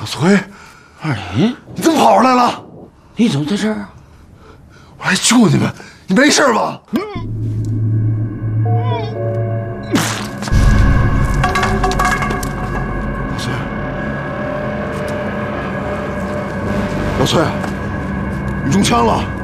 小崔， 二林， 你怎么跑出来了？ 你怎么在这儿啊？ 我来救你们，你没事吧？小崔，你中枪了。